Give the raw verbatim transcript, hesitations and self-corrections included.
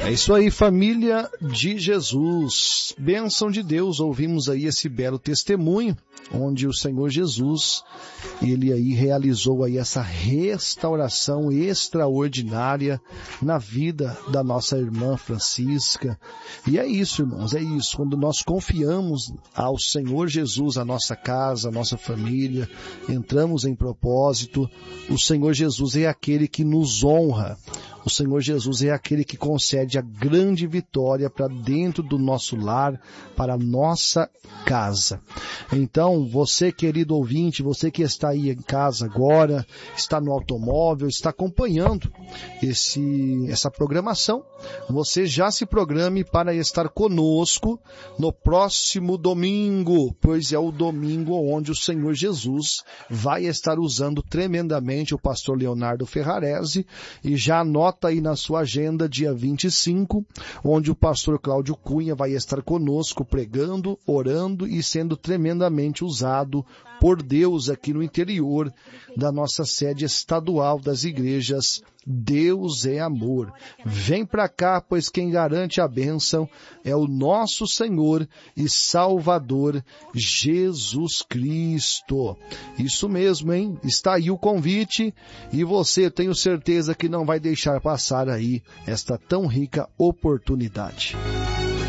É isso aí, família de Jesus, bênção de Deus. Ouvimos aí esse belo testemunho, onde o Senhor Jesus, ele aí realizou aí essa restauração extraordinária na vida da nossa irmã Francisca. E é isso, irmãos, é isso. Quando nós confiamos ao Senhor Jesus, a nossa casa, a nossa família, entramos em propósito, o Senhor Jesus é aquele que nos honra. O Senhor Jesus é aquele que concede a grande vitória para dentro do nosso lar, para a nossa casa. Então, você, querido ouvinte, você que está aí em casa agora, está no automóvel, está acompanhando esse, essa programação, você já se programe para estar conosco no próximo domingo, pois é o domingo onde o Senhor Jesus vai estar usando tremendamente o pastor Leonardo Ferrarese, e já anota aí na sua agenda, dia vinte e cinco, onde o pastor Cláudio Cunha vai estar conosco pregando, orando e sendo tremendamente usado por Deus aqui no interior da nossa sede estadual das igrejas Deus é Amor. Vem pra cá, pois quem garante a bênção é o nosso Senhor e Salvador Jesus Cristo. Isso mesmo, hein? Está aí o convite e você, tenho certeza que não vai deixar passar aí esta tão rica oportunidade.